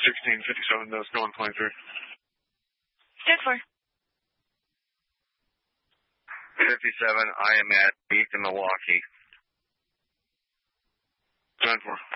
1657, that's going 23. 10-4. 57, I am at Beef in Milwaukee. 10-4.